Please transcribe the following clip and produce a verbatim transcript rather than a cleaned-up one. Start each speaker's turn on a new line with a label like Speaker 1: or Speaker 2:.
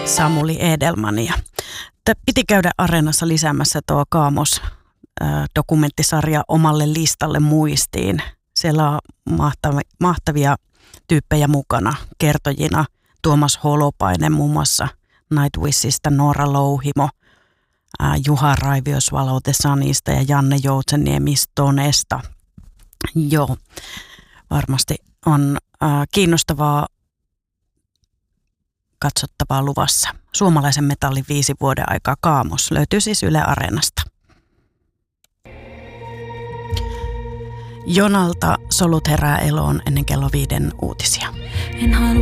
Speaker 1: Samuli Edelmania. Piti käydä Areenassa lisäämässä tuo Kaamos-dokumenttisarja omalle listalle muistiin. Siellä on mahtavia, mahtavia tyyppejä mukana kertojina. Tuomas Holopainen muun muassa Nightwishista, Noora Louhimo, ää, Juha Raivios Valote Sanista ja Janne Joutseniemi Stonesta. Joo, varmasti on ää, kiinnostavaa katsottavaa luvassa. Suomalaisen metallin viisi vuoden aikaa Kaamos löytyy siis Yle Areenasta. Jonalta solut herää eloon ennen kello viiden uutisia.
Speaker 2: En halua